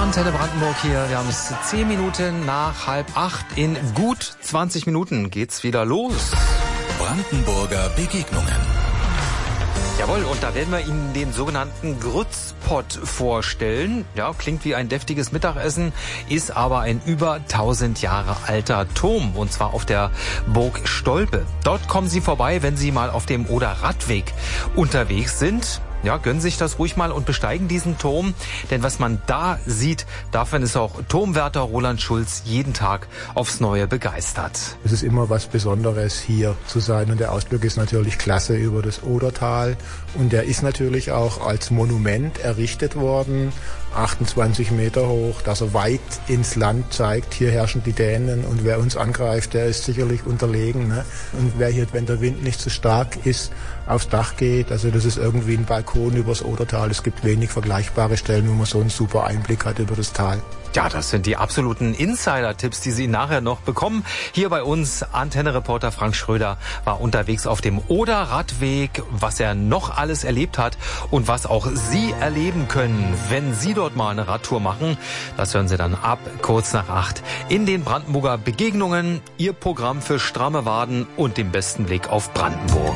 Antenne Brandenburg hier. Wir haben es 10 Minuten nach 7:30. In gut 20 Minuten geht's wieder los. Brandenburger Begegnungen. Jawohl, und da werden wir Ihnen den sogenannten Grützpott vorstellen. Ja, klingt wie ein deftiges Mittagessen, ist aber ein über 1000 Jahre alter Turm, und zwar auf der Burg Stolpe. Dort kommen Sie vorbei, wenn Sie mal auf dem Oder-Radweg unterwegs sind. Ja, gönnen sich das ruhig mal und besteigen diesen Turm, denn was man da sieht, davon ist auch Turmwärter Roland Schulz jeden Tag aufs Neue begeistert. Es ist immer was Besonderes, hier zu sein, und der Ausblick ist natürlich klasse über das Odertal, und der ist natürlich auch als Monument errichtet worden, 28 Meter hoch, dass er weit ins Land zeigt. Hier herrschen die Dänen, und wer uns angreift, der ist sicherlich unterlegen, ne? Und wer hier, wenn der Wind nicht so stark ist, aufs Dach geht, also das ist irgendwie ein Balkon übers Odertal. Es gibt wenig vergleichbare Stellen, wo man so einen super Einblick hat über das Tal. Ja, das sind die absoluten Insider-Tipps, die Sie nachher noch bekommen. Hier bei uns Antenne-Reporter Frank Schröder war unterwegs auf dem Oder-Radweg, was er noch alles erlebt hat und was auch Sie erleben können, wenn Sie dort mal eine Radtour machen. Das hören Sie dann ab kurz nach 8 in den Brandenburger Begegnungen. Ihr Programm für stramme Waden und den besten Blick auf Brandenburg.